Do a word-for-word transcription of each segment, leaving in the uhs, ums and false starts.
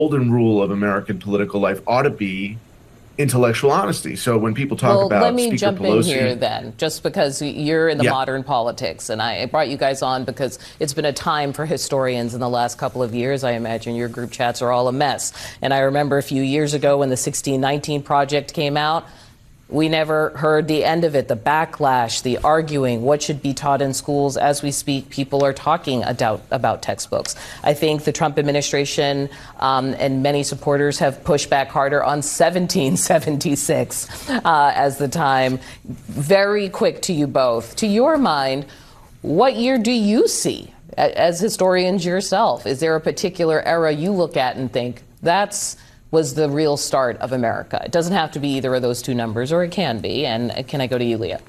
golden rule of American political life ought to be intellectual honesty. So when people talk well, about let me Speaker jump Pelosi, in here then, just because you're in the yeah. modern politics, and I brought you guys on because it's been a time for historians in the last couple of years. I imagine your group chats are all a mess. And I remember a few years ago when the sixteen nineteen Project came out, we never heard the end of it, the backlash, the arguing, what should be taught in schools. As we speak, people are talking about, about textbooks. I think the Trump administration um, and many supporters have pushed back harder on seventeen seventy-six uh, as the time. Very quick to you both. To your mind, what year do you see as historians yourself? Is there a particular era you look at and think that's was the real start of America? It doesn't have to be either of those two numbers, or it can be. And can I go to you, Leah?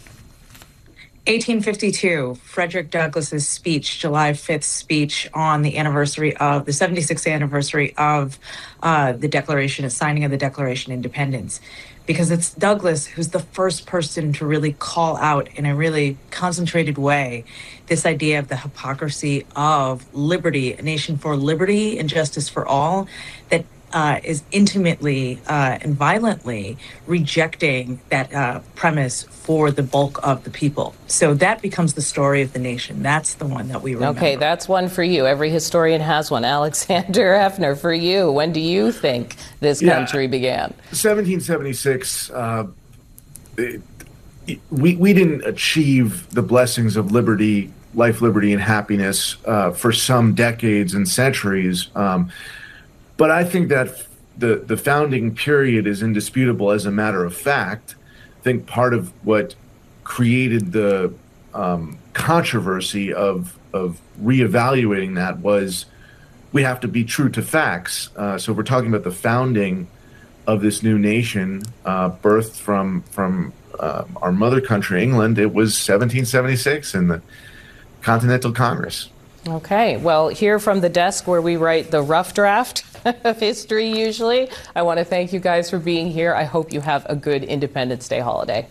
eighteen fifty-two, Frederick Douglass's speech, July fifth speech on the anniversary of the seventy-sixth anniversary of uh, the Declaration, the signing of the Declaration of Independence. Because it's Douglass who's the first person to really call out in a really concentrated way this idea of the hypocrisy of liberty, a nation for liberty and justice for all, that Uh, is intimately uh, and violently rejecting that uh, premise for the bulk of the people. So that becomes the story of the nation. That's the one that we remember. Okay, that's one for you. Every historian has one. Alexander Heffner, for you, when do you think this country yeah, began? seventeen seventy-six, uh, it, it, we, we didn't achieve the blessings of liberty, life, liberty, and happiness uh, for some decades and centuries. Um, But I think that the, the founding period is indisputable as a matter of fact. I think part of what created the um, controversy of, of reevaluating that was we have to be true to facts. Uh, so if we're talking about the founding of this new nation, uh, birthed from, from uh, our mother country, England, it was seventeen seventy-six in the Continental Congress. Okay, well, here from the desk where we write the rough draft of history usually, I want to thank you guys for being here. I hope you have a good Independence Day holiday.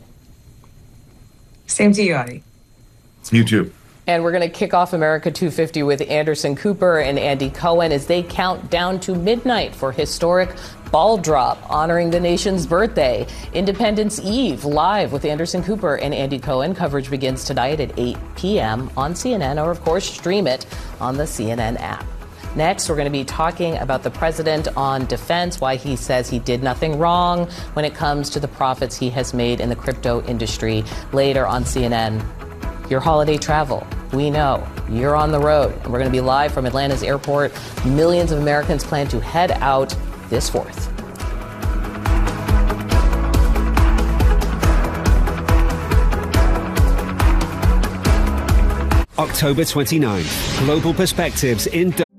Same to you, Audie. You too. And we're going to kick off America two fifty with Anderson Cooper and Andy Cohen as they count down to midnight for historic ball drop honoring the nation's birthday. Independence Eve live with Anderson Cooper and Andy Cohen. Coverage begins tonight at eight p.m. on C N N, or of course stream it on the C N N app. Next, we're going to be talking about the president on defense, why he says he did nothing wrong when it comes to the profits he has made in the crypto industry. Later on C N N. Your holiday travel. We know you're on the road, and we're going to be live from Atlanta's airport. Millions of Americans plan to head out this fourth. October twenty-ninth, Global Perspectives in